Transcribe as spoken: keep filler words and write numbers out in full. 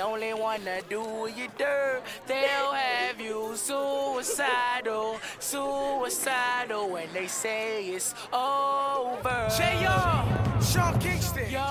only wanna do you dirt. They'll have you suicidal, suicidal when they say it's over. J R, Sean Kingston.